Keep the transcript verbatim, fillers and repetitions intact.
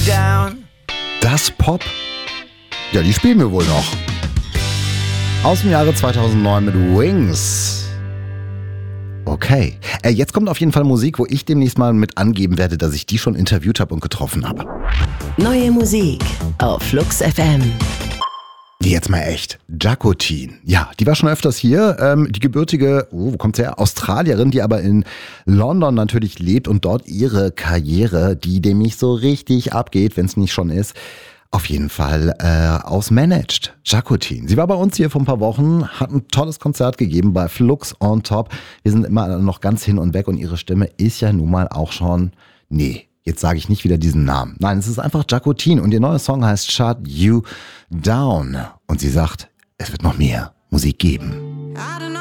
down. Das Pop? Ja, die spielen wir wohl noch. Aus dem Jahre zweitausendneun mit Wings. Okay. Äh, jetzt kommt auf jeden Fall Musik, wo ich demnächst mal mit angeben werde, dass ich die schon interviewt habe und getroffen habe. Neue Musik auf Flux F M. Jetzt mal echt. Jacqueline. Ja, die war schon öfters hier. Ähm, die gebürtige, oh, wo kommt sie her? Australierin, die aber in London natürlich lebt und dort ihre Karriere, die nämlich so richtig abgeht, wenn es nicht schon ist, auf jeden Fall äh, ausmanagt. Jacqueline. Sie war bei uns hier vor ein paar Wochen, hat ein tolles Konzert gegeben bei Flux on Top. Wir sind immer noch ganz hin und weg und ihre Stimme ist ja nun mal auch schon, nee, jetzt sage ich nicht wieder diesen Namen. Nein, es ist einfach Jacqueline und ihr neuer Song heißt Shut You Down. Und sie sagt, es wird noch mehr Musik geben.